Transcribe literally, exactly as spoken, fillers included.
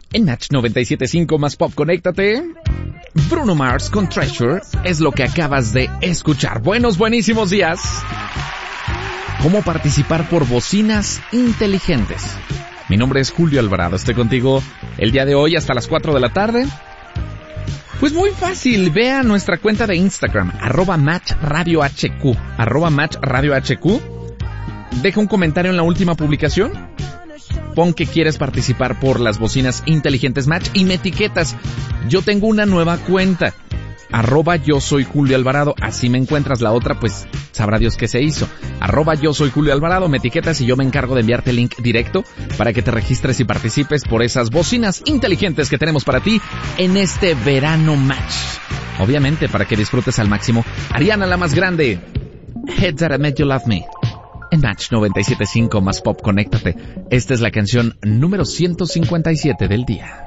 En Match noventa y siete punto cinco más Pop, conéctate. Bruno Mars con Treasure es lo que acabas de escuchar. Buenos, buenísimos días. ¿Cómo participar por bocinas inteligentes? Mi nombre es Julio Alvarado, estoy contigo el día de hoy hasta las cuatro de la tarde. Pues muy fácil, ve a nuestra cuenta de Instagram, arroba Match Radio H Q, arroba Match Radio H Q. Deja un comentario en la última publicación. Pon que quieres participar por las bocinas inteligentes Match y me etiquetas. Yo tengo una nueva cuenta, arroba yo soy Julio Alvarado, así me encuentras. La otra pues sabrá Dios qué se hizo. Arroba yo soy Julio Alvarado, me etiquetas y yo me encargo de enviarte el link directo para que te registres y participes por esas bocinas inteligentes que tenemos para ti en este verano Match. Obviamente para que disfrutes al máximo. Ariana, la más grande, Head That I Made You Love Me. En Match noventa y siete punto cinco más Pop, conéctate. Esta es la canción número ciento cincuenta y siete del día.